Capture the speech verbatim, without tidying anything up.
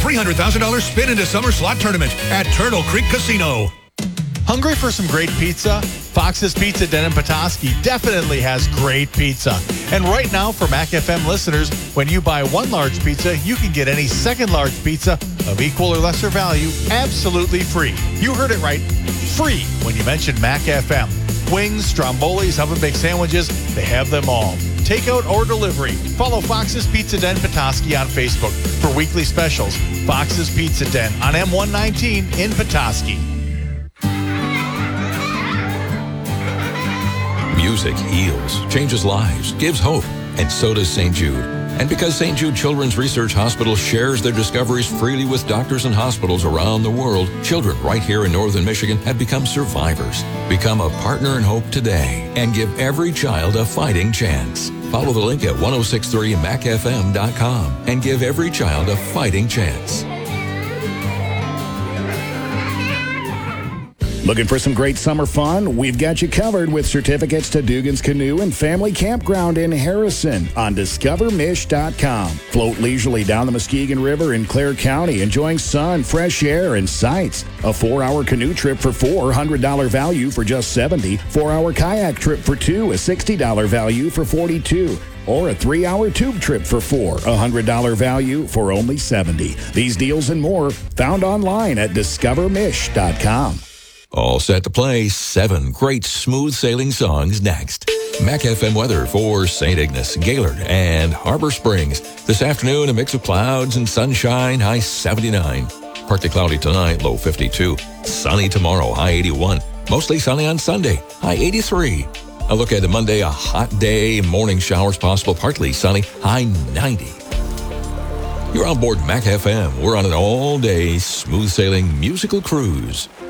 three hundred thousand dollars spin into summer slot tournament at Turtle Creek Casino. Hungry for some great pizza? Fox's Pizza Den in Petoskey definitely has great pizza. And right now, for Mac F M listeners, when you buy one large pizza, you can get any second large pizza of equal or lesser value absolutely free. You heard it right. Free when you mention Mac F M. Wings, strombolis, oven-baked sandwiches, they have them all. Takeout or delivery. Follow Fox's Pizza Den Petoskey on Facebook for weekly specials. Fox's Pizza Den on M one nineteen in Petoskey. Music heals, changes lives, gives hope, and so does Saint Jude. And because Saint Jude Children's Research Hospital shares their discoveries freely with doctors and hospitals around the world, children right here in northern Michigan have become survivors. Become a partner in hope today and give every child a fighting chance. Follow the link at ten sixty-three mac f m dot com and give every child a fighting chance. Looking for some great summer fun? We've got you covered with certificates to Dugan's Canoe and Family Campground in Harrison on discover mish dot com. Float leisurely down the Muskegon River in Clare County, enjoying sun, fresh air, and sights. A four-hour canoe trip for four, one hundred dollars value for just seventy dollars. Four-hour kayak trip for two, a sixty dollars value for forty-two dollars. Or a three-hour tube trip for four, a one hundred dollars value for only seventy dollars. These deals and more found online at discover mish dot com. All set to play seven great smooth sailing songs next. Mac F M weather for Saint Ignace, Gaylord, and Harbor Springs. This afternoon, a mix of clouds and sunshine, high seventy-nine. Partly cloudy tonight, low fifty-two. Sunny tomorrow, high eighty-one. Mostly sunny on Sunday, high eighty-three. A look at the Monday, a hot day, morning showers possible, partly sunny, high ninety. You're on board Mac F M. We're on an all-day smooth sailing musical cruise.